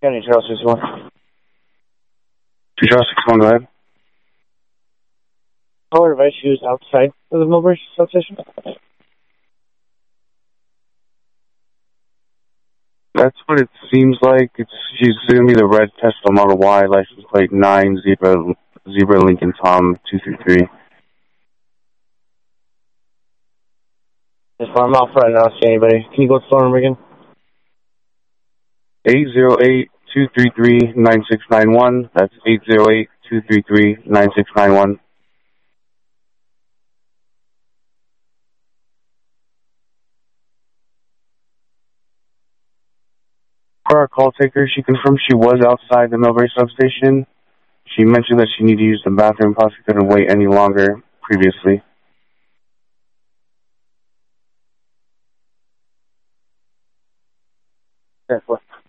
County Trail 61. 261, go ahead. Caller advice she was outside of the Millbury substation. That's what it seems like. She's giving me the red Tesla Model Y, license plate 9 Zebra Lincoln Tom 233. Just I'm out front, I don't see anybody. Can you go to the phone number again? 808-233-9691. That's 808-233-9691. For our call taker, she confirmed she was outside the Millbury substation. She mentioned that she needed to use the bathroom, possibly couldn't wait any longer previously. Sure, what?